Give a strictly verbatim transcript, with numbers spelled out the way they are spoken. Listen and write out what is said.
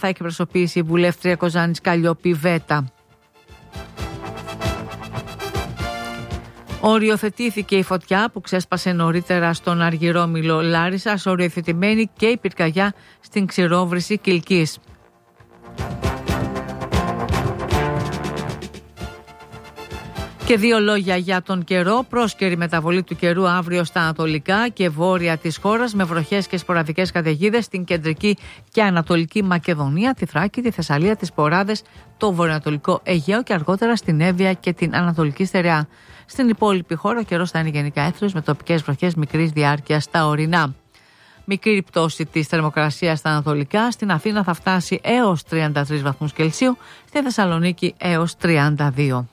θα εκπροσωπήσει η βουλεύτρια Κοζάνης Καλλιόπη Βέτα. Οριοθετήθηκε η φωτιά που ξέσπασε νωρίτερα στον Αργυρόμιλο Λάρισσας, οριοθετημένη και η πυρκαγιά στην Ξηρόβρηση Κιλκής. Και δύο λόγια για τον καιρό. Πρόσκαιρη μεταβολή του καιρού αύριο στα ανατολικά και βόρεια της χώρας, με βροχές και σποραδικές καταιγίδες στην κεντρική και ανατολική Μακεδονία, τη Θράκη, τη Θεσσαλία, τις Ποράδες, το βορειοανατολικό Αιγαίο και αργότερα στην Εύβοια και την Ανατολική Στερεά. Στην υπόλοιπη χώρα ο καιρός θα είναι γενικά έθριος με τοπικές βροχές μικρής διάρκειας στα ορεινά. Μικρή πτώση της θερμοκρασίας στα ανατολικά. Στην Αθήνα θα φτάσει έως τριάντα τρεις βαθμούς Κελσίου, στη Θεσσαλονίκη έως τριάντα δύο.